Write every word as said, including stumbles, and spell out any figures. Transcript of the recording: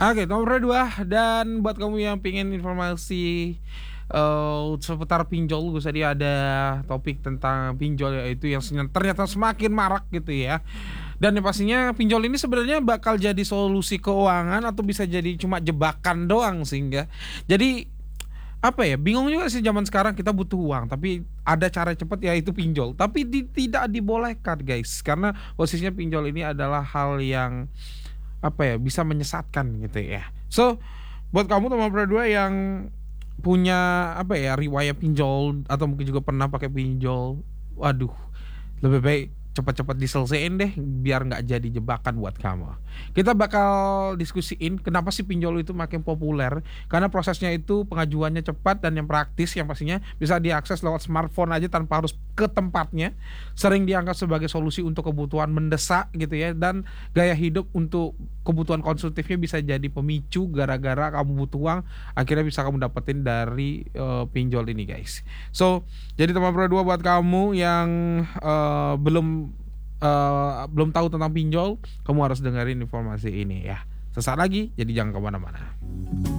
Oke, nomor dua, dan buat kamu yang pengen informasi eh seputar pinjol, gue tadi ada topik tentang pinjol yaitu yang senya- ternyata semakin marak gitu ya. Dan yang pastinya pinjol ini sebenarnya bakal jadi solusi keuangan atau bisa jadi cuma jebakan doang sehingga. Jadi apa ya, bingung juga sih zaman sekarang kita butuh uang tapi ada cara cepat yaitu pinjol. Tapi di- tidak dibolehkan guys karena posisinya pinjol ini adalah hal yang apa ya, bisa menyesatkan gitu ya. So buat kamu teman berdua yang punya apa ya, riwayat pinjol atau mungkin juga pernah pakai pinjol, waduh, lebih baik cepat-cepat diselesaiin deh biar nggak jadi jebakan buat kamu. Kita bakal diskusiin kenapa sih pinjol itu makin populer, karena prosesnya itu pengajuannya cepat dan yang praktis, yang pastinya bisa diakses lewat smartphone aja tanpa harus ke tempatnya, sering dianggap sebagai solusi untuk kebutuhan mendesak gitu ya, dan gaya hidup untuk kebutuhan konsumtifnya bisa jadi pemicu gara-gara kamu butuh uang akhirnya bisa kamu dapetin dari eh, pinjol ini guys. So jadi teman berdua buat kamu yang eh, belum eh, belum tahu tentang pinjol, kamu harus dengerin informasi ini ya. Sesaat lagi, jadi jangan kemana-mana.